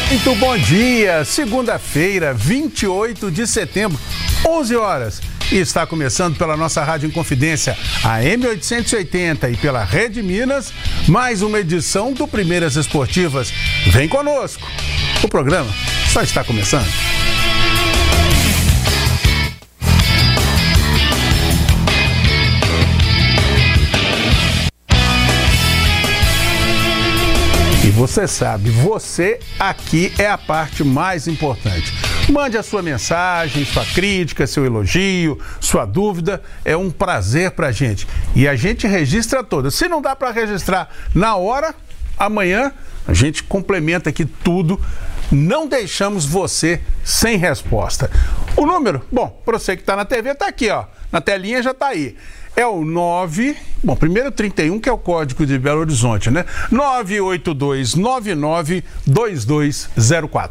Muito bom dia, segunda-feira, 28 de setembro, 11 horas. E está começando pela nossa Rádio Inconfidência, a M880 e pela Rede Minas, mais uma edição do Primeiras Esportivas. Vem conosco, o programa só está começando. E você sabe, você aqui é a parte mais importante. Mande a sua mensagem, sua crítica, seu elogio, sua dúvida. É um prazer pra gente. E a gente registra todas. Se não dá para registrar na hora, amanhã a gente complementa aqui tudo. Não deixamos você sem resposta. O número, bom, para você que está na TV, está aqui, ó. Na telinha já está aí. É o 9, bom, primeiro 31, que é o código de Belo Horizonte, né? 982992204.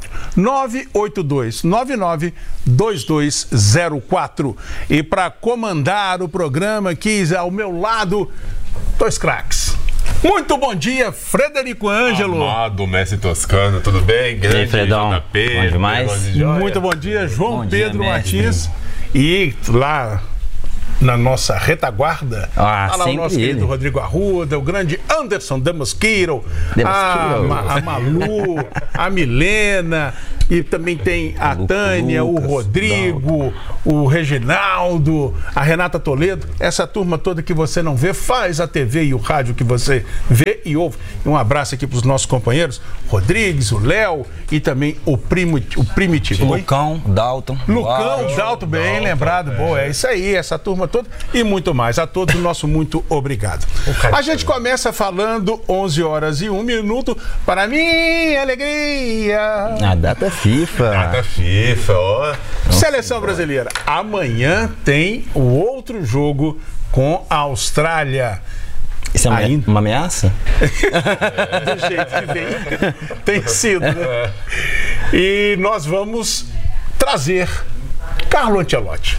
982992204. E para comandar o programa aqui ao meu lado, dois craques. Muito bom dia, Frederico Ângelo. Amado mestre Toscano, tudo bem? Grande. E aí, Fredão, JP, bom demais. Muito bom dia, João bom Pedro dia, Martins. E lá na nossa retaguarda, lá o nosso querido Rodrigo Arruda, o grande Anderson The Mosquito, a Malu, a Milena, e também tem a Tânia, o Rodrigo, o Reginaldo, a Renata Toledo, essa turma toda que você não vê, faz a TV e o rádio que você vê e ouve. Um abraço aqui para os nossos companheiros, Rodrigues, o Léo e também o Primitivo. Lucão, Dalton, bem lembrado, boa, é isso aí, essa turma toda e muito mais. A todos o nosso muito obrigado. A gente começa falando 11 horas e 1 minuto, para minha alegria. A data FIFA. Data FIFA, ó. Seleção brasileira. Amanhã tem o outro jogo com a Austrália. Isso é uma ameaça? Do jeito que tem sido, né? E nós vamos trazer Carlo Ancelotti.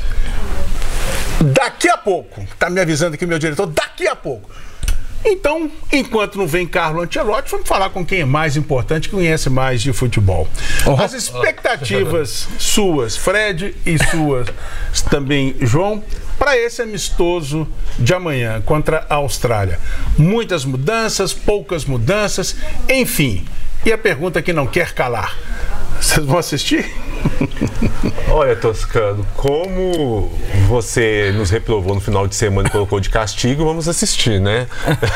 Daqui a pouco, tá me avisando aqui meu diretor, daqui a pouco. Então, enquanto não vem Carlo Ancelotti, vamos falar com quem é mais importante, que conhece mais de futebol. As expectativas suas, Fred, e suas também, João, para esse amistoso de amanhã contra a Austrália. Muitas mudanças, poucas mudanças, enfim. E a pergunta que não quer calar: vocês vão assistir? Olha, Toscano, como você nos reprovou no final de semana e colocou de castigo, vamos assistir, né?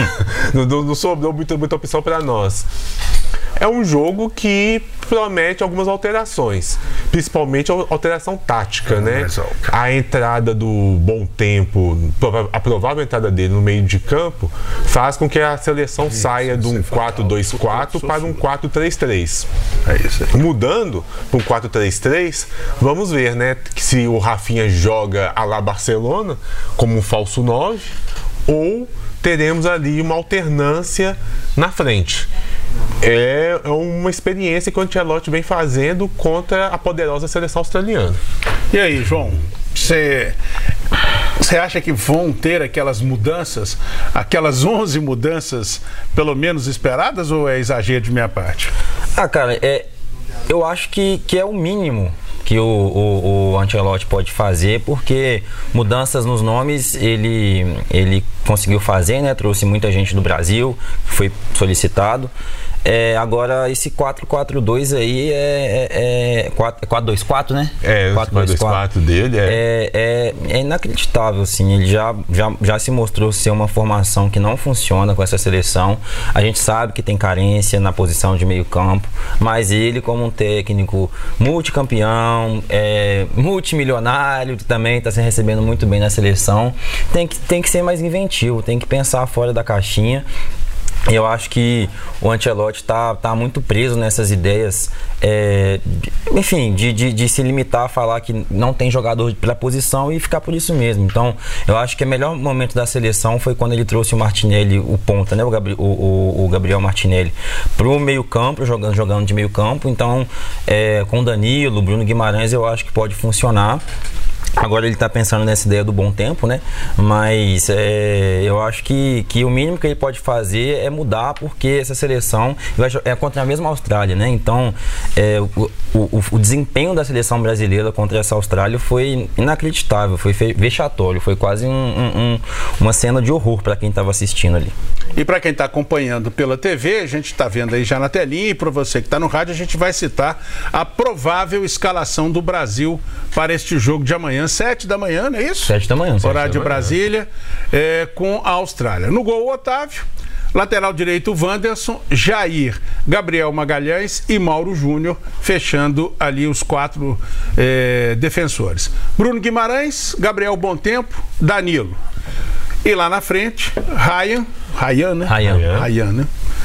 Não sobrou muita opção para nós. É um jogo que promete algumas alterações, principalmente a alteração tática, né? A entrada do Bom Tempo, a provável entrada dele no meio de campo, faz com que a seleção saia de um 4-2-4 para um 4-3-3. É isso aí. Mudando para um 4-3-3, vamos ver, né? Que se o Rafinha joga à la Barcelona como um falso 9, ou teremos ali uma alternância na frente. É uma experiência que o Ancelotti vem fazendo contra a poderosa seleção australiana. E aí, João, você acha que vão ter aquelas mudanças, aquelas 11 mudanças, pelo menos esperadas, ou é exagero de minha parte? Cara, eu acho que é o mínimo que o Ancelotti pode fazer, porque mudanças nos nomes ele conseguiu fazer, né? Trouxe muita gente do Brasil, foi solicitado. Agora esse 4-4-2 aí é 4-2-4, né? O 4-2-4 dele é inacreditável, assim. Ele já se mostrou ser uma formação que não funciona com essa seleção. A gente sabe que tem carência na posição de meio campo, mas ele, como um técnico multicampeão, multimilionário, que também está se recebendo muito bem na seleção, tem que ser mais inventivo, tem que pensar fora da caixinha. Eu acho que o Ancelotti tá muito preso nessas ideias, enfim, de se limitar a falar que não tem jogador para posição e ficar por isso mesmo. Então, eu acho que o melhor momento da seleção foi quando ele trouxe o Martinelli, o ponta, né, o Gabriel Martinelli, pro meio campo, jogando de meio campo. Então, com o Danilo, Bruno Guimarães, eu acho que pode funcionar. Agora ele está pensando nessa ideia do bom tempo, né? Mas eu acho que o mínimo que ele pode fazer é mudar, porque essa seleção é contra a mesma Austrália, né? Então, o desempenho da seleção brasileira contra essa Austrália foi inacreditável, foi vexatório, foi quase uma cena de horror para quem estava assistindo ali. E para quem está acompanhando pela TV, a gente está vendo aí já na telinha, e para você que está no rádio, a gente vai citar a provável escalação do Brasil para este jogo de amanhã, 7 da manhã, não é isso? 7 da manhã. Horário de Brasília, com a Austrália. No gol, o Otávio. Lateral direito, Wanderson, Jair, Gabriel Magalhães e Mauro Júnior, fechando ali os 4 defensores. Bruno Guimarães, Gabriel Bontempo, Danilo. E lá na frente, Ryan, né?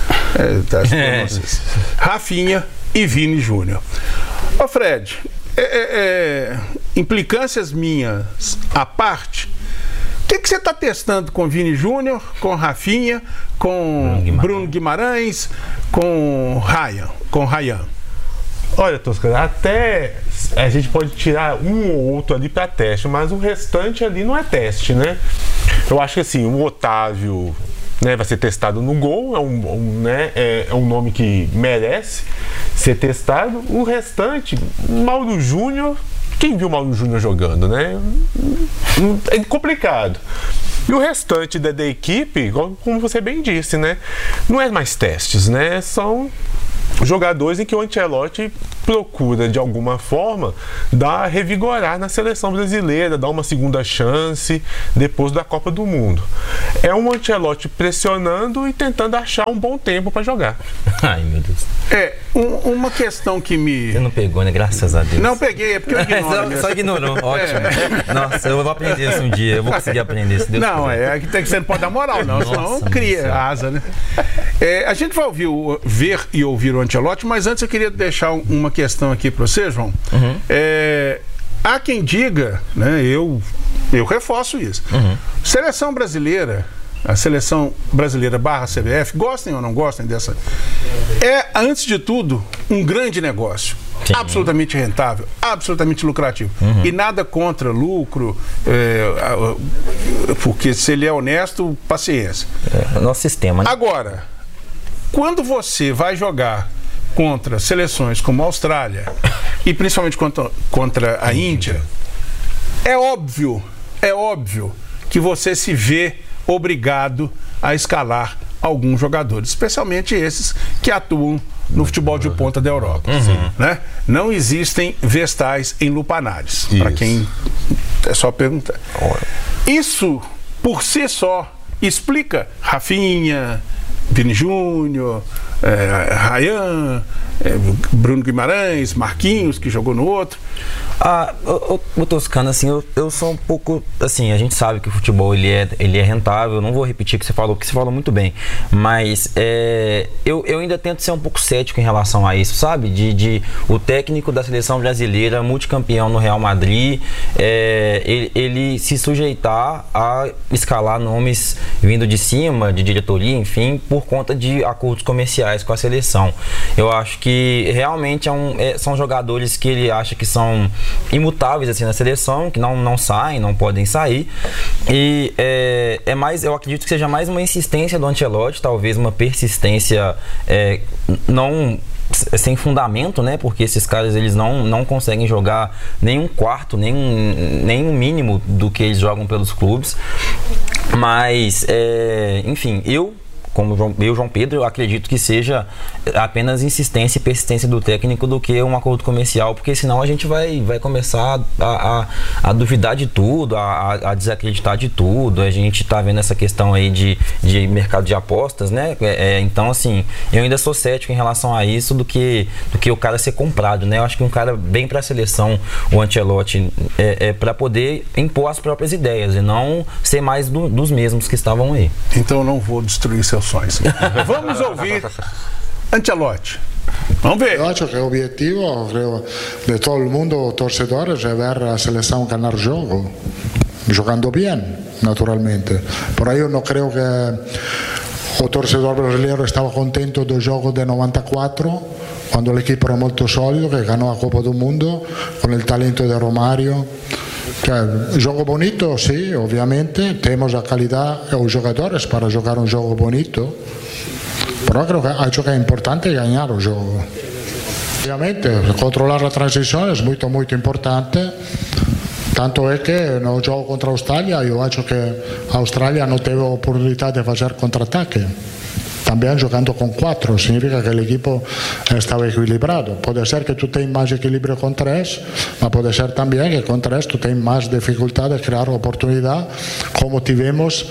Rafinha e Vini Júnior. Ô Fred, implicâncias minhas à parte, o que você está testando com Vini Júnior, com Rafinha, com Bruno Guimarães, com Ryan? Olha, Tosca, até a gente pode tirar um ou outro ali para teste, mas o restante ali não é teste, né? Eu acho que assim, o Otávio, né, vai ser testado no gol, é um nome que merece ser testado. O restante, Mauro Júnior, quem viu o Mauro Júnior jogando, né? É complicado. E o restante da equipe, como você bem disse, né? Não é mais testes, né? São jogadores em que o Ancelotti procura, de alguma forma, revigorar na seleção brasileira, dar uma segunda chance depois da Copa do Mundo. É um Ancelotti pressionando e tentando achar um bom tempo para jogar. Ai, meu Deus. Uma questão que me... Você não pegou, né? Graças a Deus. Não peguei, é porque eu ignoro. Só ignorou, ótimo. Nossa, eu vou aprender isso um dia, eu vou conseguir aprender, se Deus quiser. Que você não pode dar moral, não, senão cria asa, né? A gente vai ver e ouvir o Ancelotti, mas antes eu queria deixar uma questão aqui para você, João. Há quem diga, né, eu reforço isso. Seleção brasileira, a seleção brasileira / CBF, gostem ou não gostem dessa, antes de tudo, um grande negócio. Sim. Absolutamente rentável, absolutamente lucrativo. E nada contra lucro, porque se ele é honesto, paciência. É o nosso sistema, né? Agora, quando você vai jogar contra seleções como a Austrália e principalmente contra a Índia, é óbvio que você se vê obrigado a escalar alguns jogadores, especialmente esses que atuam no futebol de ponta da Europa. Né? Não existem vestais em lupanares, para quem é só perguntar. Isso, por si só, explica Rafinha, Vini Júnior, Ryan, Bruno Guimarães, Marquinhos, que jogou no outro. O Toscano, assim, eu sou um pouco, assim, a gente sabe que o futebol ele é rentável. Eu não vou repetir o que você falou, porque você falou muito bem, mas eu ainda tento ser um pouco cético em relação a isso, sabe? O técnico da seleção brasileira, multicampeão no Real Madrid, ele se sujeitar a escalar nomes vindo de cima, de diretoria, enfim, por conta de acordos comerciais com a seleção. Eu acho que realmente são jogadores que ele acha que são imutáveis assim na seleção, que não saem, não podem sair, e eu acredito que seja mais uma insistência do Ancelotti, talvez uma persistência não sem fundamento, né? Porque esses caras eles não conseguem jogar nem um quarto, nem um mínimo do que eles jogam pelos clubes, mas enfim, como João Pedro, eu acredito que seja apenas insistência e persistência do técnico do que um acordo comercial, porque senão a gente vai começar a duvidar de tudo, a desacreditar de tudo. A gente está vendo essa questão aí de mercado de apostas, né? Então, assim, eu ainda sou cético em relação a isso do que o cara ser comprado, né? Eu acho que um cara bem para a seleção, o Ancelotti, para poder impor as próprias ideias e não ser mais dos mesmos que estavam aí. Então eu não vou destruir seus sonhos. Vamos ouvir Ancelotti. Vamos ver. Yo acho que el objetivo, creo, de todo el mundo torcedores es ver a selección ganar juego, jugando bien, naturalmente. Por ahí yo no creo que el torcedor brasileño estaba contento del juego de 94, cuando el equipo era muy sólido, que ganó la Copa del Mundo, con el talento de Romario, Jogo bonito, sim, obviamente. Temos a qualidade e os jogadores para jogar um jogo bonito. Mas acho que é importante ganhar o jogo. Obviamente, controlar a transição é muito, muito importante. Tanto é que no jogo contra a Austrália, eu acho que a Austrália não teve a oportunidade de fazer contra-ataque. Também jogando com 4, significa que o equipo estava equilibrado. Pode ser que tu tenhas mais equilíbrio com 3, mas pode ser também que com 3 tu tenhas mais dificuldade de criar oportunidade, como tivemos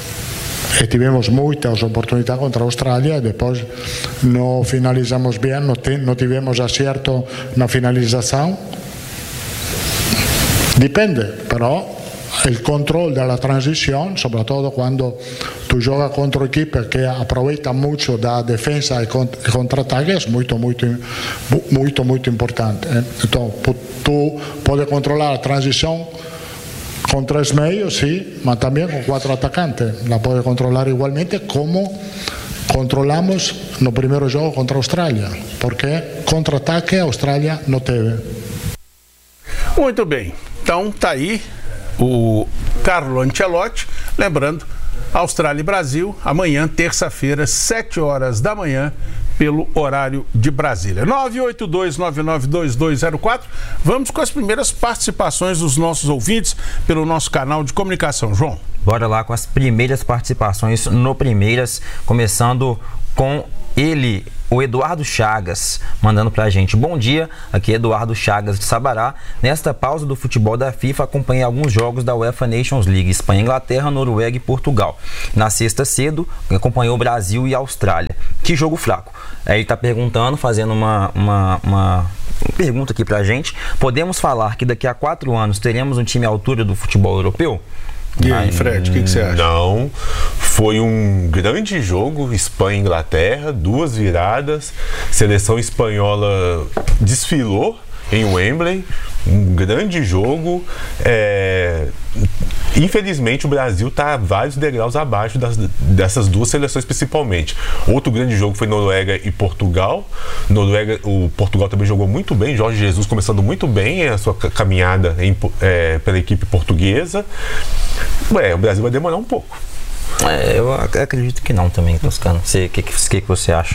muitas oportunidades contra a Austrália e depois não finalizamos bem, não tivemos acerto na finalização. Depende, però il controllo della transizione, soprattutto quando tu gioca contro equipe che approfittano molto da difesa e contra-ataque, è molto importante. Então, tu puoi controllare la transizione con 3 meios, sì, ma também con 4 attaccanti. La puoi controllare ugualmente come controllamos no primeiro jogo contra a Austrália, porque contra-ataque a Austrália não teve. Muito bem, então tá aí o Carlo Ancelotti, lembrando, Austrália e Brasil, amanhã, terça-feira, 7 horas da manhã, pelo horário de Brasília. 982992204. Vamos com as primeiras participações dos nossos ouvintes pelo nosso canal de comunicação. João. Bora lá com as primeiras participações no Primeiras, começando com ele, o Eduardo Chagas, mandando pra gente: bom dia, aqui é Eduardo Chagas de Sabará. Nesta pausa do futebol da FIFA, acompanhei alguns jogos da UEFA Nations League, Espanha, Inglaterra, Noruega e Portugal. Na sexta cedo, acompanhou Brasil e Austrália. Que jogo fraco. Aí ele tá perguntando, fazendo uma pergunta aqui pra gente: podemos falar que daqui a 4 anos teremos um time à altura do futebol europeu? E aí, Fred, o que você acha? Não, foi um grande jogo, Espanha e Inglaterra, 2 viradas, seleção espanhola desfilou em Wembley, um grande jogo. Infelizmente o Brasil está vários degraus abaixo dessas 2 seleções principalmente. Outro grande jogo foi Noruega e Portugal. O Portugal também jogou muito bem, Jorge Jesus começando muito bem a sua caminhada pela equipe portuguesa. O Brasil vai demorar um pouco. Eu acredito que não também, Toscano. O que você acha?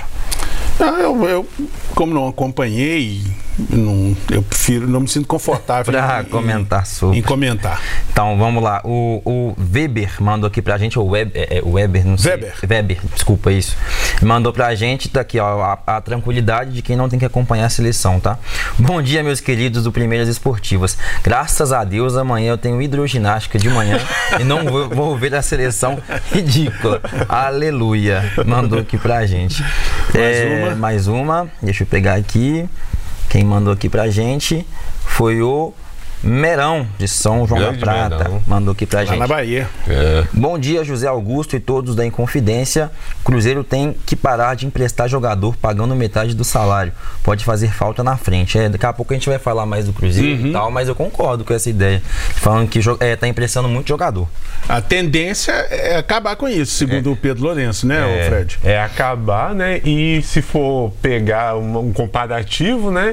Eu como não acompanhei, eu prefiro, não me sinto confortável comentar sobre. Em comentar. Então vamos lá, o Weber mandou aqui pra gente, o Weber, não sei. Weber, desculpa isso. Mandou pra gente, tá aqui, ó, a tranquilidade de quem não tem que acompanhar a seleção, tá? Bom dia, meus queridos do Primeiras Esportivas. Graças a Deus, amanhã eu tenho hidroginástica de manhã e não vou ver a seleção ridícula. Aleluia. Mandou aqui pra gente. Mais uma, deixa eu pegar aqui. Quem mandou aqui pra gente foi o Merão, de São João da Prata. Merão. Mandou aqui pra gente. Lá na Bahia. Bom dia, José Augusto e todos da Inconfidência. Cruzeiro tem que parar de emprestar jogador pagando metade do salário. Pode fazer falta na frente. Daqui a pouco a gente vai falar mais do Cruzeiro e tal, mas eu concordo com essa ideia. Falando que tá emprestando muito jogador. A tendência é acabar com isso, segundo o Pedro Lourenço, né, Fred? É acabar, né? E se for pegar um comparativo, né?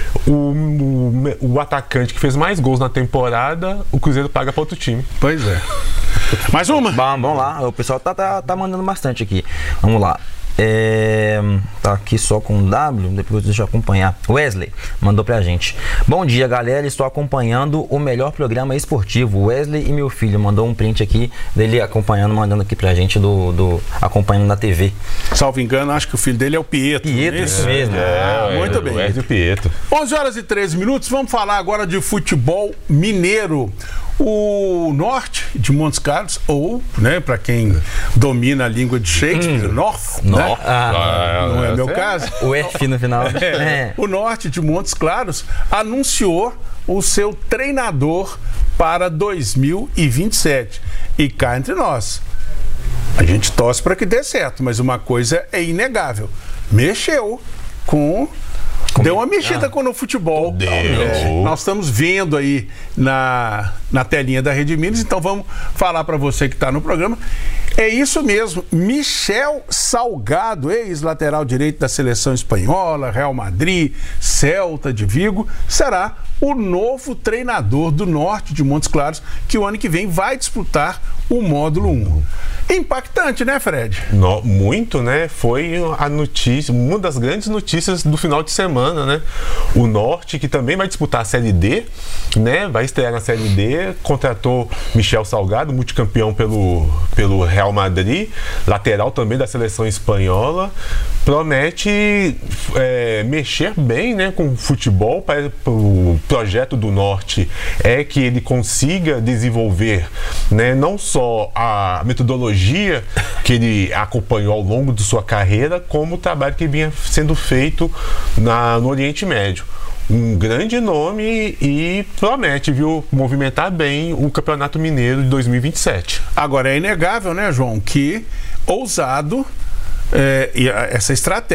O atacante que fez mais gols na temporada, o Cruzeiro paga para outro time. Pois é. Mais uma? Vamos lá, o pessoal tá mandando bastante aqui. Vamos lá. Tá aqui só com W, depois deixa eu acompanhar. Wesley mandou pra gente: bom dia, galera, estou acompanhando o melhor programa esportivo. Wesley e meu filho mandou um print aqui dele acompanhando, mandando aqui pra gente acompanhando na TV. Salvo engano, acho que o filho dele é o Pietro. Isso mesmo. Muito bem. Wesley Pietro. 11 horas e 13 minutos, vamos falar agora de futebol mineiro. O norte de Montes Claros, ou, né, para quem domina a língua de Shakespeare, North, né? Não é meu caso. O F no final. O norte de Montes Claros anunciou o seu treinador para 2027. E cá entre nós, a gente torce para que dê certo, mas uma coisa é inegável: mexeu com... Deu uma mexida com o futebol. Nós estamos vendo aí na telinha da Rede Minas, então vamos falar para você que está no programa. É isso mesmo, Michel Salgado, ex-lateral direito da seleção espanhola, Real Madrid, Celta de Vigo, será o novo treinador do Norte de Montes Claros, que o ano que vem vai disputar o módulo 1. Impactante, né, Fred? Muito, né? Foi a notícia, uma das grandes notícias do final de semana, né? O Norte, que também vai disputar a Série D, né? Vai estrear na Série D, contratou Michel Salgado, multicampeão pelo Real Madrid, lateral também da seleção espanhola. Promete mexer bem, né, com o futebol. O projeto do Norte é que ele consiga desenvolver, né, não só a metodologia que ele acompanhou ao longo de sua carreira, como o trabalho que vinha sendo feito no Oriente Médio. Um grande nome e promete, viu, movimentar bem o Campeonato Mineiro de 2027. Agora, é inegável, né, João, que ousado e essa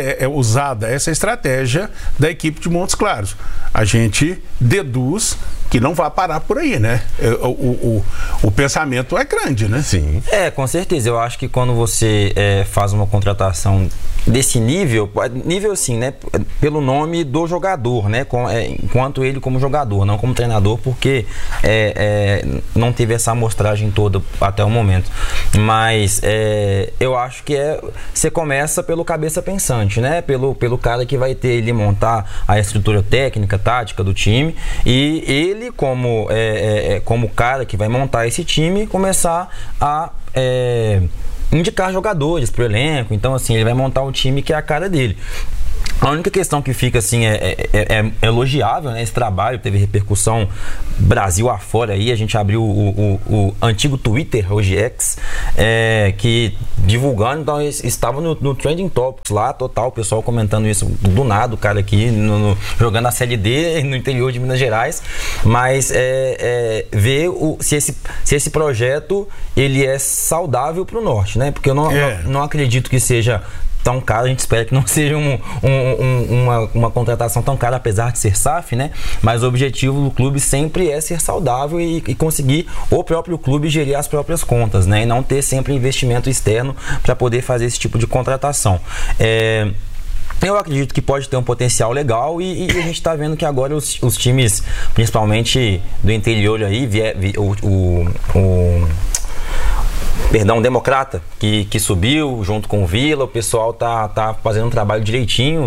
estratégia da equipe de Montes Claros. A gente deduz que não vai parar por aí, né? O pensamento é grande, né? Sim. Com certeza. Eu acho que quando você faz uma contratação desse nível assim, né? Pelo nome do jogador, né? Enquanto ele como jogador, não como treinador, porque não teve essa amostragem toda até o momento. Mas eu acho que você começa pelo cabeça pensante, né? Pelo cara que vai ter ele montar a estrutura técnica, tática do time, e ele como cara que vai montar esse time, começar a indicar jogadores pro elenco. Então, assim, ele vai montar um time que é a cara dele. A única questão que fica assim é elogiável, né? Esse trabalho teve repercussão Brasil afora aí. A gente abriu o antigo Twitter, hoje X, que divulgando, então estava no Trending Topics lá, total, o pessoal comentando isso do nada, o cara aqui jogando a Série D no interior de Minas Gerais. Mas ver se esse projeto ele é saudável para o Norte, né? Porque eu não acredito que seja tão caro, a gente espera que não seja uma contratação tão cara, apesar de ser SAF, né? Mas o objetivo do clube sempre é ser saudável e conseguir o próprio clube gerir as próprias contas, né? E não ter sempre investimento externo para poder fazer esse tipo de contratação. Eu acredito que pode ter um potencial legal e a gente está vendo que agora os times, principalmente do interior aí, o Democrata, que subiu junto com o Vila, o pessoal tá fazendo um trabalho direitinho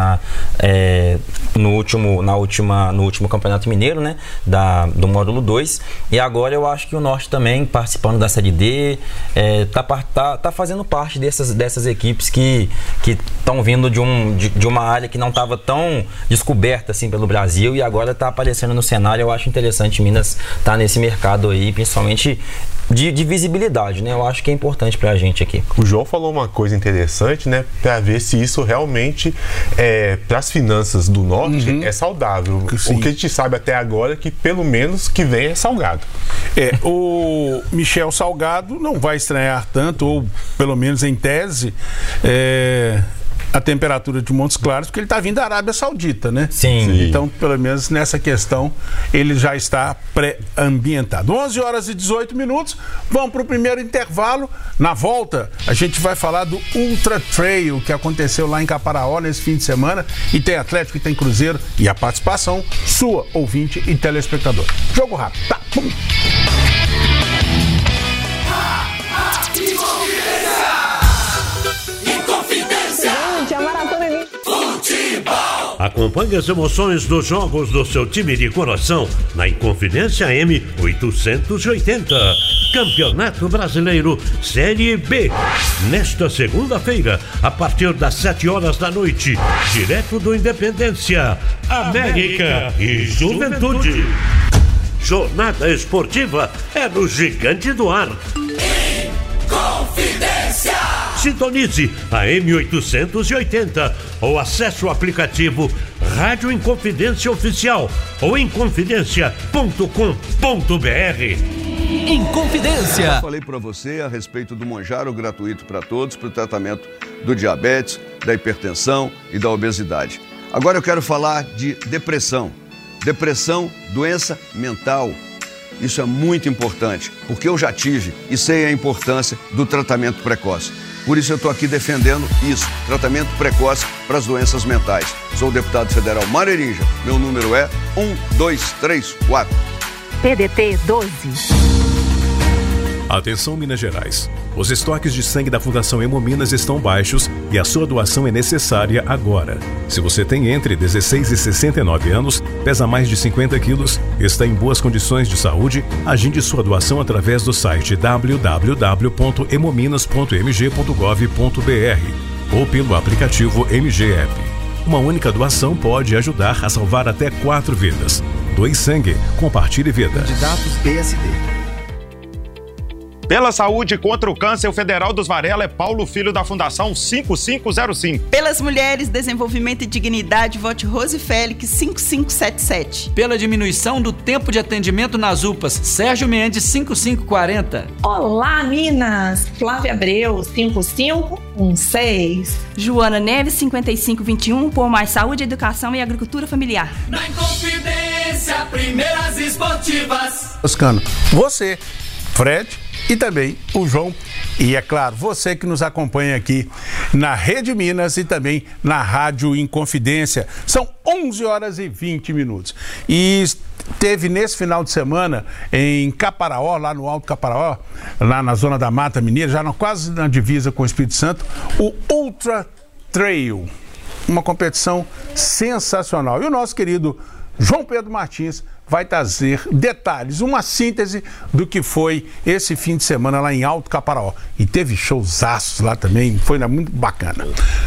no último Campeonato Mineiro, né, do módulo 2, e agora eu acho que o Norte também, participando da Série D, tá fazendo parte dessas equipes que estão vindo de uma área que não estava tão descoberta assim pelo Brasil e agora está aparecendo no cenário. Eu acho interessante Minas estar nesse mercado aí, principalmente de visibilidade, né? Eu acho que é importante pra gente aqui. O João falou uma coisa interessante, né? Pra ver se isso realmente, para as finanças do Norte, é saudável. Sim. O que a gente sabe até agora é que, pelo menos, que vem é salgado. O Michel Salgado não vai estranhar tanto, ou pelo menos em tese, a temperatura de Montes Claros, porque ele está vindo da Arábia Saudita, né? Sim. Então, pelo menos nessa questão, ele já está pré-ambientado. 11h18, vamos para o primeiro intervalo. Na volta, a gente vai falar do Ultra Trail, que aconteceu lá em Caparaó nesse fim de semana, e tem Atlético e tem Cruzeiro, e a participação sua, ouvinte e telespectador. Jogo rápido. Tá, pum. Acompanhe as emoções dos jogos do seu time de coração na Inconfidência M880. Campeonato Brasileiro Série B. Nesta segunda-feira, a partir das 7 horas da noite, direto do Independência, América e Juventude. Jornada esportiva é no Gigante do Ar. Inconfidência! Sintonize a M880 ou acesse o aplicativo Rádio Inconfidência Oficial ou inconfidencia.com.br. Inconfidência. Falei para você a respeito do Monjaro gratuito para todos para o tratamento do diabetes, da hipertensão e da obesidade. Agora eu quero falar de depressão. Depressão, doença mental. Isso é muito importante, porque eu já tive e sei a importância do tratamento precoce. Por isso eu estou aqui defendendo isso, tratamento precoce para as doenças mentais. Sou o deputado federal Marerinja, meu número é 1234. PDT 12. Atenção, Minas Gerais. Os estoques de sangue da Fundação Hemominas estão baixos e a sua doação é necessária agora. Se você tem entre 16 e 69 anos, pesa mais de 50 quilos, está em boas condições de saúde, agende sua doação através do site www.hemominas.mg.gov.br ou pelo aplicativo MG App. Uma única doação pode ajudar a salvar até 4 vidas. Doe sangue, compartilhe vida. Candidatos PSD. Pela saúde contra o câncer, o Federal dos Varela é Paulo Filho da Fundação 5505. Pelas mulheres, desenvolvimento e dignidade, vote Rose Félix 5577. Pela diminuição do tempo de atendimento nas UPAs, Sérgio Mendes 5540. Olá, Minas! Flávia Abreu 5516. Joana Neves 5521, por mais saúde, educação e agricultura familiar. Na Inconfidência, primeiras esportivas. Oscano, você, Fred e também o João e, é claro, você que nos acompanha aqui na Rede Minas e também na Rádio Inconfidência. São 11 horas e 20 minutos. E teve nesse final de semana em Caparaó, lá no Alto Caparaó, lá na zona da Mata Mineira, já quase na divisa com o Espírito Santo, o Ultra Trail. Uma competição sensacional. E o nosso querido João Pedro Martins vai trazer detalhes, uma síntese do que foi esse fim de semana lá em Alto Caparaó. E teve showzaços lá também, foi muito bacana.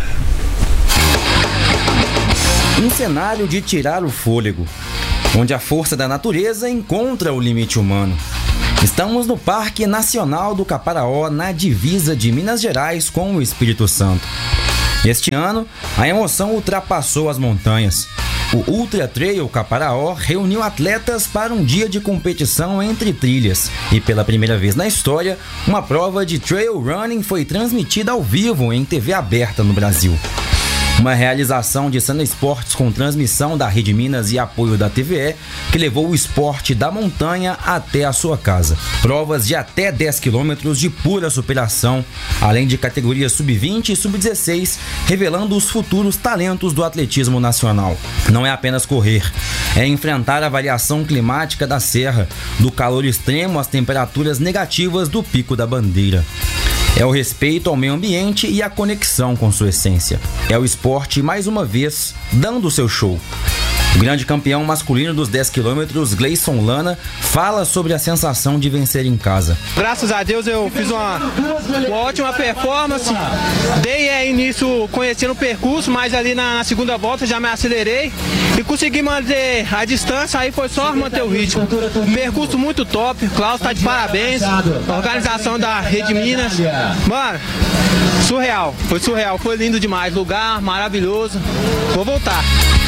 Um cenário de tirar o fôlego, onde a força da natureza encontra o limite humano. Estamos no Parque Nacional do Caparaó, na divisa de Minas Gerais com o Espírito Santo. Este ano, a emoção ultrapassou as montanhas. O Ultra Trail Caparaó reuniu atletas para um dia de competição entre trilhas. E pela primeira vez na história, uma prova de trail running foi transmitida ao vivo em TV aberta no Brasil. Uma realização de Sana Esportes com transmissão da Rede Minas e apoio da TVE, que levou o esporte da montanha até a sua casa. Provas de até 10 quilômetros de pura superação, além de categorias sub-20 e sub-16, revelando os futuros talentos do atletismo nacional. Não é apenas correr, é enfrentar a variação climática da serra, do calor extremo às temperaturas negativas do Pico da Bandeira. É o respeito ao meio ambiente e a conexão com sua essência. É o esporte, mais uma vez, dando o seu show. O grande campeão masculino dos 10 quilômetros, Gleison Lana, fala sobre a sensação de vencer em casa. Graças a Deus eu fiz uma ótima performance, dei início conhecendo o percurso, mas ali na segunda volta já me acelerei e consegui manter a distância, aí foi só manter o ritmo. Percurso muito top, Klaus tá de parabéns, organização da Rede Minas, mano, surreal, foi lindo demais, lugar maravilhoso, vou voltar.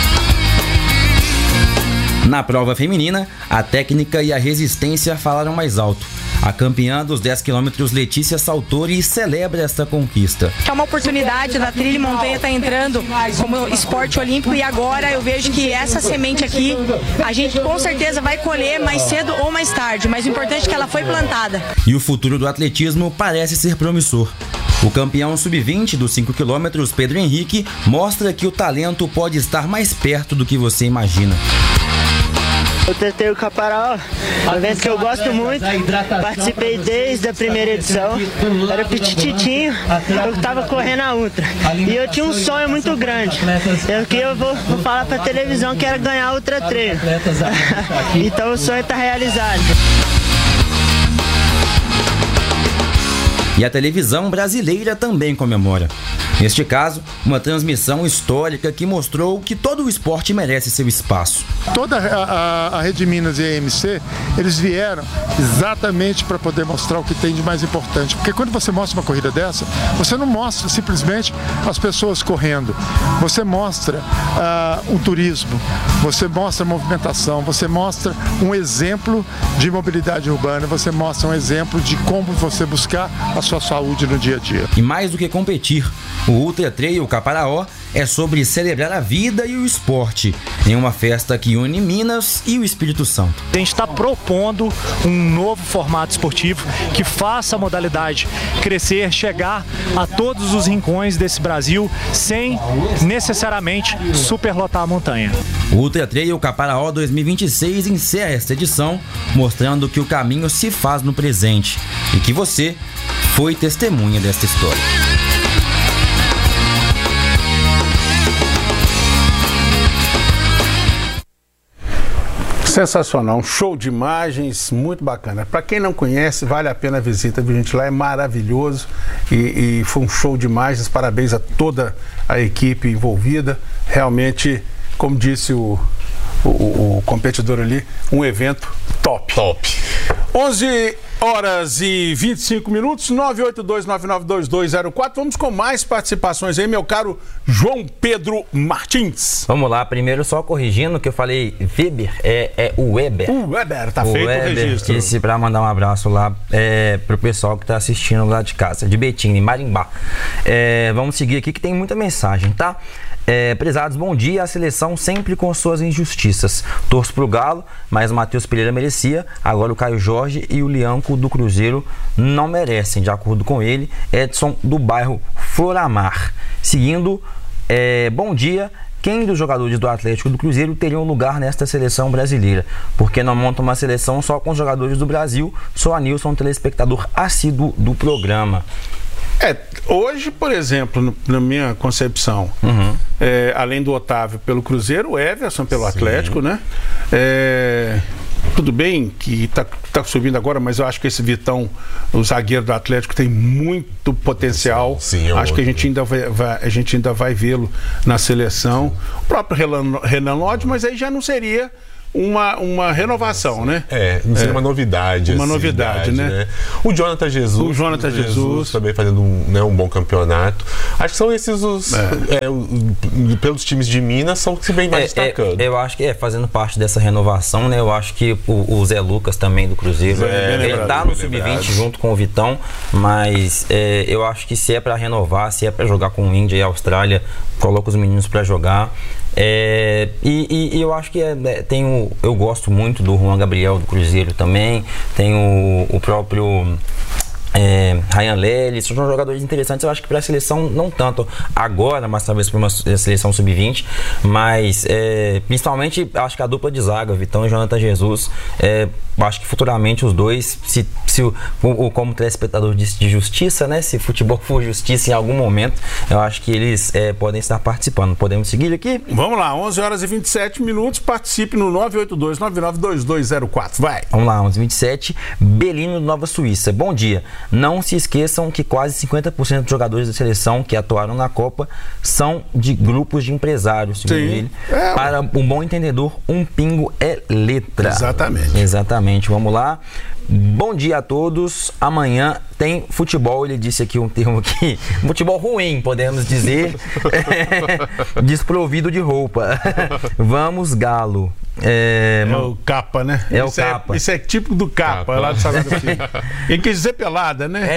Na prova feminina, a técnica e a resistência falaram mais alto. A campeã dos 10 quilômetros, Letícia Saltori, celebra esta conquista. É uma oportunidade da trilha e montanha estar entrando como esporte olímpico e agora eu vejo que essa semente aqui, a gente com certeza vai colher mais cedo ou mais tarde, mas o importante é que ela foi plantada. E o futuro do atletismo parece ser promissor. O campeão sub-20 dos 5 quilômetros, Pedro Henrique, mostra que o talento pode estar mais perto do que você imagina. Eu testei o Caparaó, um evento que eu gosto muito, participei desde a primeira edição, era petititinho, eu estava correndo a ultra, e eu tinha um sonho muito grande, que eu vou falar para a televisão que era ganhar a Ultra Trail, então o sonho está realizado. E a televisão brasileira também comemora. Neste caso, uma transmissão histórica que mostrou que todo o esporte merece seu espaço. Toda a Rede Minas e a EMC, eles vieram exatamente para poder mostrar o que tem de mais importante. Porque quando você mostra uma corrida dessa, você não mostra simplesmente as pessoas correndo. Você mostra um turismo, você mostra movimentação, você mostra um exemplo de mobilidade urbana, você mostra um exemplo de como você buscar a sua saúde no dia a dia. E mais do que competir, O Ultra Trail Caparaó é sobre celebrar a vida e o esporte em uma festa que une Minas e o Espírito Santo. A gente está propondo um novo formato esportivo que faça a modalidade crescer, chegar a todos os rincões desse Brasil sem necessariamente superlotar a montanha. O Ultra Trail Caparaó 2026 encerra esta edição, mostrando que o caminho se faz no presente e que você foi testemunha desta história. Sensacional, um show de imagens muito bacana. Para quem não conhece, vale a pena a visita, viu, gente? Lá é maravilhoso e foi um show de imagens. Parabéns a toda a equipe envolvida. Realmente, como disse o competidor ali, um evento top. 11h25, 982992204. Vamos com mais participações aí, meu caro João Pedro Martins. Vamos lá, primeiro só corrigindo que eu falei Weber, é o Weber. O Weber, tá feito o registro. Esse pra mandar um abraço lá pro pessoal que tá assistindo lá de casa, de Betim, em Marimbá. Vamos seguir aqui que tem muita mensagem, tá? Prezados, bom dia. A seleção sempre com suas injustiças. Torço pro Galo, mas o Matheus Pereira merecia. Agora o Caio Jorge e o Lianco do Cruzeiro não merecem, de acordo com ele. Edson do bairro Floramar. Seguindo, bom dia. Quem dos jogadores do Atlético do Cruzeiro teria um lugar nesta seleção brasileira? Porque não monta uma seleção só com os jogadores do Brasil. Sou a Nilson, telespectador assíduo do programa. Hoje, por exemplo, na minha concepção, além do Otávio pelo Cruzeiro, o Everson pelo Atlético, né? Tudo bem que tá subindo agora, mas eu acho que esse Vitão, o zagueiro do Atlético, tem muito potencial. Acho que a gente ainda vai vê-lo na seleção. O próprio Renan Lodge, mas aí já não seria uma renovação, né? Não seria uma novidade. Uma novidade, né? O Jonathan Jesus. Também fazendo um bom campeonato. Acho que são esses pelos times de Minas, são os que vem mais destacando. Eu acho que fazendo parte dessa renovação, né? Eu acho que o Zé Lucas também do Cruzeiro, ele tá no Sub-20 junto com o Vitão, mas eu acho que se é para renovar, se é para jogar com Índia e Austrália, coloca os meninos para jogar. E eu acho que eu gosto muito do Juan Gabriel do Cruzeiro também, tem o próprio Ryan Lely, são jogadores interessantes. Eu acho que para a seleção não tanto agora, mas talvez para uma seleção sub-20, mas principalmente acho que a dupla de zaga, Vitão e Jonathan Jesus, acho que futuramente os dois, como telespectador de justiça, né, se futebol for justiça em algum momento, eu acho que eles podem estar participando. Podemos seguir aqui? Vamos lá, 11h27, participe no 982992204, vai. Vamos lá, 11h27, Belino, Nova Suíça. Bom dia. Não se esqueçam que quase 50% dos jogadores da seleção que atuaram na Copa são de grupos de empresários, segundo ele. Para um bom entendedor, um pingo é letra. Exatamente. Vamos lá. Bom dia a todos. Amanhã tem futebol. Ele disse aqui um termo aqui, futebol ruim, podemos dizer. Desprovido de roupa. Vamos, Galo. O Capa, né? Capa. Isso é típico do Capa. Lá do Salgado Filho. Ele quis dizer pelada, né?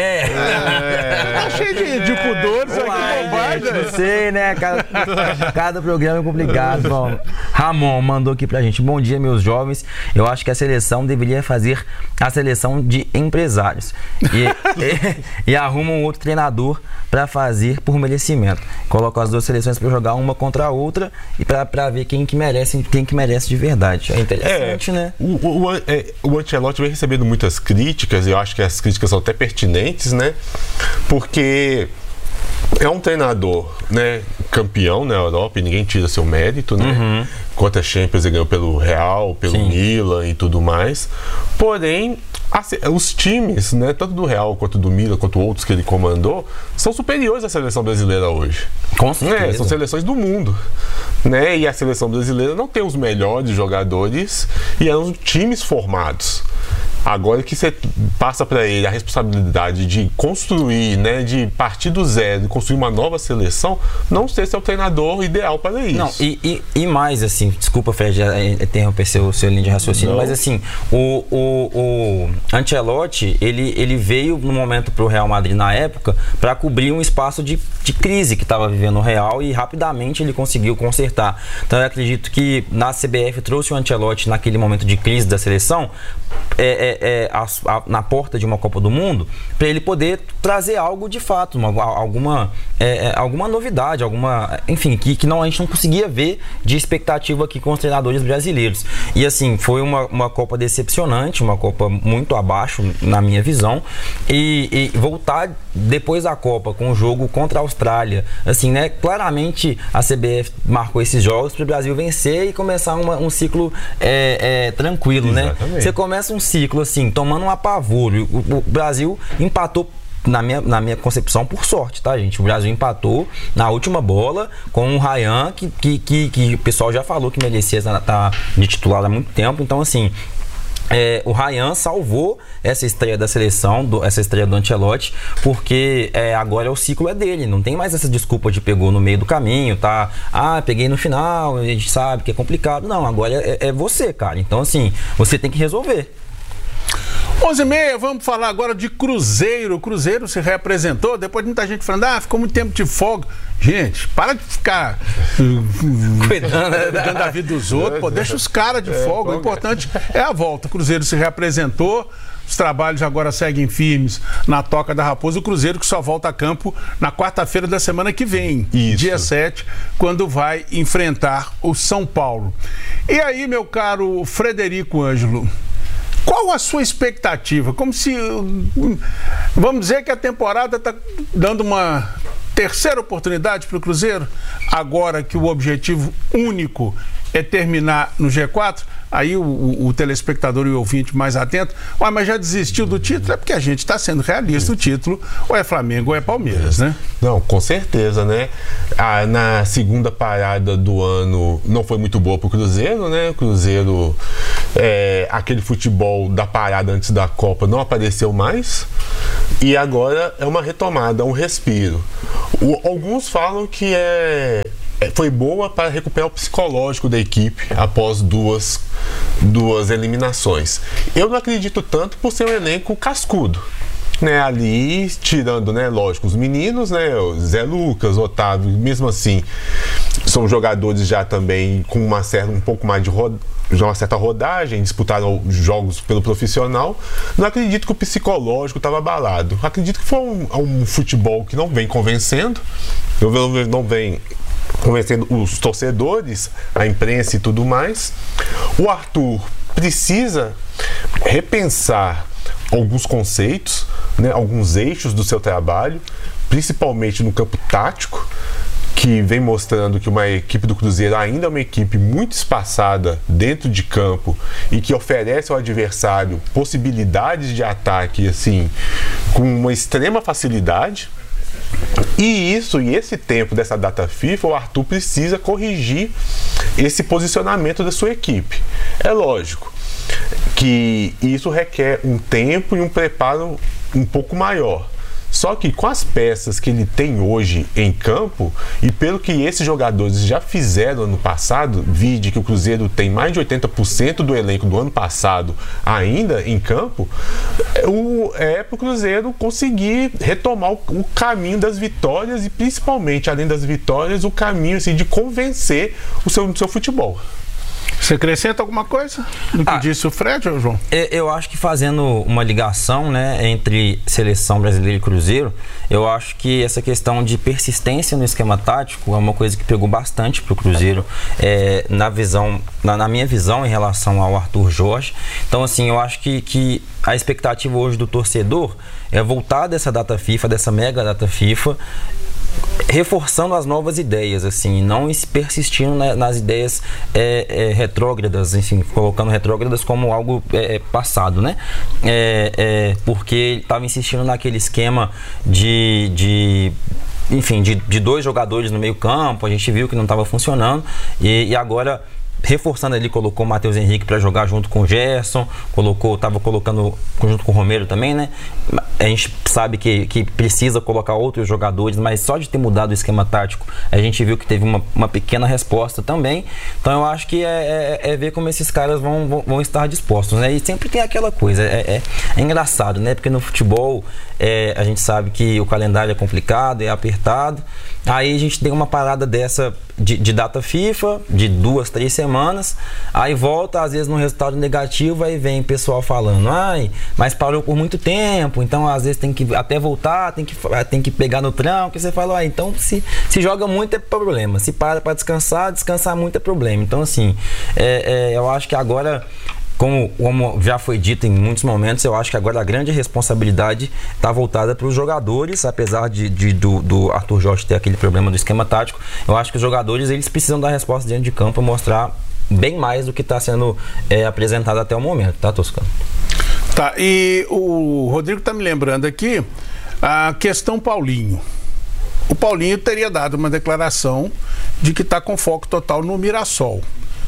Tá cheio de pudores aqui, bobagem. Não sei, né? Cada programa é complicado. Bom, Ramon mandou aqui pra gente. Bom dia, meus jovens. Eu acho que a seleção deveria fazer a seleção de empresários. E arruma um outro treinador para fazer por merecimento. Coloca as duas seleções para jogar uma contra a outra e para ver quem que merece de verdade. É interessante, né? O Ancelotti vem recebendo muitas críticas, e eu acho que as críticas são até pertinentes, né? Porque é um treinador, né, campeão na Europa, e ninguém tira seu mérito, né? Quantas Champions ele ganhou pelo Real, pelo Milan e tudo mais. Porém, os times, né, tanto do Real quanto do Milan, quanto outros que ele comandou, são superiores à seleção brasileira hoje. Com certeza. São seleções do mundo, né? E a seleção brasileira não tem os melhores jogadores e eram times formados. Agora que você passa para ele a responsabilidade de construir, né, de partir do zero, de construir uma nova seleção, não sei se é o treinador ideal para isso. Não, e mais, assim, desculpa, Fred, interromper seu linha de raciocínio, mas assim, o Ancelotti, ele veio no momento para o Real Madrid na época para cobrir um espaço de crise que estava vivendo o Real e rapidamente ele conseguiu consertar. Então eu acredito que na CBF trouxe o Ancelotti naquele momento de crise da seleção na porta de uma Copa do Mundo, para ele poder trazer algo de fato, alguma novidade, enfim, que a gente não conseguia ver de expectativa aqui com os treinadores brasileiros. E assim, foi uma Copa decepcionante, uma Copa muito abaixo na minha visão, e voltar depois da Copa com o jogo contra a Austrália, assim, né, claramente a CBF marcou esses jogos para o Brasil vencer e começar um ciclo tranquilo. Exatamente. Né? Você começa um ciclo assim, tomando um apavoro. O Brasil empatou, na minha concepção, por sorte, tá, gente? O Brasil empatou na última bola com o Ryan, que o pessoal já falou que merecia estar de titular há muito tempo. Então, assim, o Ryan salvou essa estreia da seleção, essa estreia do Ancelotti, porque agora o ciclo é dele, não tem mais essa desculpa de pegou no meio do caminho, tá? Peguei no final, a gente sabe que é complicado. Não, agora é você, cara. Então, assim, você tem que resolver. 11h30, vamos falar agora de Cruzeiro. O Cruzeiro se reapresentou, depois de muita gente falando, ficou muito tempo de folga. Gente, para de ficar cuidando da vida dos outros, pô, deixa os caras de folga. O importante é a volta. O Cruzeiro se reapresentou, os trabalhos agora seguem firmes na Toca da Raposa. O Cruzeiro que só volta a campo na quarta-feira da semana que vem, dia 7, quando vai enfrentar o São Paulo. E aí, meu caro Frederico Ângelo, qual a sua expectativa? Como se, vamos dizer que a temporada está dando uma terceira oportunidade para o Cruzeiro, agora que o objetivo único é terminar no G4, aí o telespectador e o ouvinte mais atento, mas já desistiu do título? É porque a gente está sendo realista, o título ou é Flamengo ou é Palmeiras, né? Não, com certeza, né? Na segunda parada do ano não foi muito boa para o Cruzeiro, né? O Cruzeiro, aquele futebol da parada antes da Copa não apareceu mais, e agora é uma retomada, um respiro. Alguns falam que foi boa para recuperar o psicológico da equipe após duas eliminações. Eu não acredito tanto por ser um elenco cascudo, né? Ali, tirando, né, lógico, os meninos, né, o Zé Lucas, Otávio, mesmo assim, são jogadores já também com um pouco mais de uma certa rodagem, disputaram jogos pelo profissional. Não acredito que o psicológico estava abalado. Acredito que foi um futebol que não vem convencendo, não vem convencendo os torcedores, a imprensa e tudo mais. O Arthur precisa repensar alguns conceitos, né, alguns eixos do seu trabalho, principalmente no campo tático, que vem mostrando que uma equipe do Cruzeiro ainda é uma equipe muito espaçada dentro de campo e que oferece ao adversário possibilidades de ataque, assim, com uma extrema facilidade. E esse tempo dessa data FIFA, o Arthur precisa corrigir esse posicionamento da sua equipe. É lógico que isso requer um tempo e um preparo um pouco maior. Só que com as peças que ele tem hoje em campo, e pelo que esses jogadores já fizeram ano passado, vide que o Cruzeiro tem mais de 80% do elenco do ano passado ainda em campo, é para o Cruzeiro conseguir retomar o caminho das vitórias e, principalmente, além das vitórias, o caminho, assim, de convencer o seu futebol. Você acrescenta alguma coisa no que disse o Fred, ou João? Eu acho que fazendo uma ligação, né, entre seleção brasileira e Cruzeiro, eu acho que essa questão de persistência no esquema tático é uma coisa que pegou bastante para o Cruzeiro, na minha visão, em relação ao Arthur Jorge. Então, assim, eu acho que a expectativa hoje do torcedor é voltar dessa data FIFA, dessa mega data FIFA, reforçando as novas ideias, assim, não persistindo nas ideias retrógradas, enfim, colocando retrógradas como algo passado, né? Porque ele estava insistindo naquele esquema de dois jogadores no meio campo, a gente viu que não estava funcionando, e agora reforçando ali, colocou o Matheus Henrique para jogar junto com o Gerson, estava colocando junto com o Romero também, né? A gente sabe que precisa colocar outros jogadores, mas só de ter mudado o esquema tático, a gente viu que teve uma pequena resposta também. Então eu acho que é ver como esses caras vão estar dispostos, né? E sempre tem aquela coisa, é engraçado, né? Porque no futebol a gente sabe que o calendário é complicado, é apertado. Aí a gente tem uma parada dessa de data FIFA, de 2, 3 semanas, aí volta às vezes num resultado negativo, aí vem pessoal falando, mas parou por muito tempo, então às vezes tem que até voltar, tem que pegar no tranco, e você fala, então se joga muito é problema, se para descansar muito é problema. Então assim, eu acho que agora, como já foi dito em muitos momentos, eu acho que agora a grande responsabilidade está voltada para os jogadores, apesar do Arthur Jorge ter aquele problema do esquema tático. Eu acho que os jogadores eles precisam dar resposta dentro de campo e mostrar bem mais do que está sendo apresentado até o momento, tá, Toscano? Tá, e o Rodrigo está me lembrando aqui a questão Paulinho. O Paulinho teria dado uma declaração de que está com foco total no Mirassol.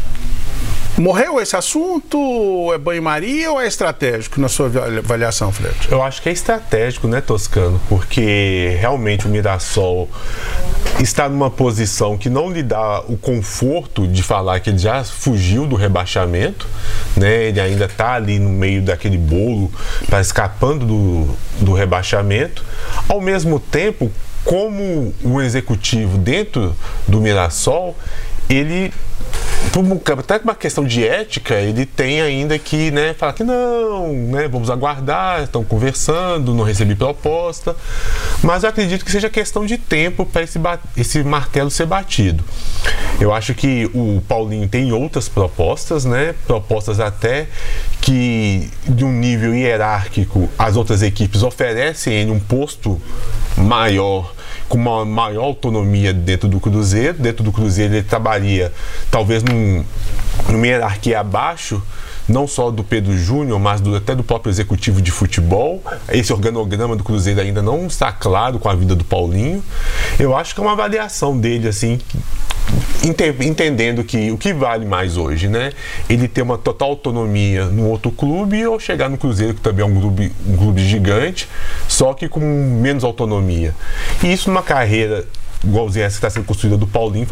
Morreu esse assunto? É banho-maria ou é estratégico na sua avaliação, Fred? Eu acho que é estratégico, né, Toscano? Porque realmente o Mirassol está numa posição que não lhe dá o conforto de falar que ele já fugiu do rebaixamento, né? Ele ainda está ali no meio daquele bolo, está escapando do rebaixamento. Ao mesmo tempo, como um executivo dentro do Mirassol, ele, até uma questão de ética, ele tem ainda que, né, falar que não, né, vamos aguardar, estão conversando, não recebi proposta, mas eu acredito que seja questão de tempo para esse martelo ser batido. Eu acho que o Paulinho tem outras propostas, né, propostas até que de um nível hierárquico as outras equipes oferecem ele um posto maior, com uma maior autonomia dentro do Cruzeiro. Dentro do Cruzeiro ele trabalharia talvez numa hierarquia abaixo, não só do Pedro Júnior, mas até do próprio executivo de futebol. Esse organograma do Cruzeiro ainda não está claro com a vida do Paulinho. Eu acho que é uma avaliação dele, assim, entendendo que o que vale mais hoje, né? Ele ter uma total autonomia no outro clube ou chegar no Cruzeiro, que também é um clube gigante, só que com menos autonomia. E isso numa carreira igualzinha essa que está sendo construída do Paulinho